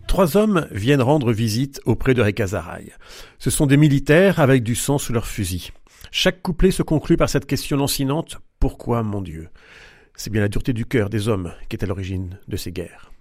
Trois hommes viennent rendre visite auprès de Rekazaraï. Ce sont des militaires avec du sang sous leurs fusils. Chaque couplet se conclut par cette question lancinante « Pourquoi, mon Dieu ?» C'est bien la dureté du cœur des hommes qui est à l'origine de ces guerres.